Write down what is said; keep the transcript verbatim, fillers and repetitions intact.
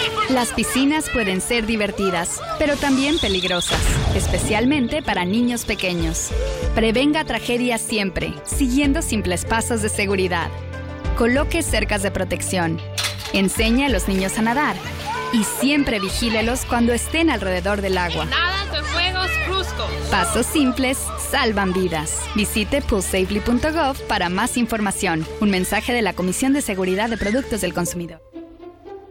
Las piscinas pueden ser divertidas, pero también peligrosas, especialmente para niños pequeños. Prevenga tragedias siempre, siguiendo simples pasos de seguridad. Coloque cercas de protección. Enseñe a los niños a nadar. Y siempre vigílelos cuando estén alrededor del agua. Nada de fuegos bruscos. Pasos simples salvan vidas. Visite pool safely punto gov para más información. Un mensaje de la Comisión de Seguridad de Productos del Consumidor.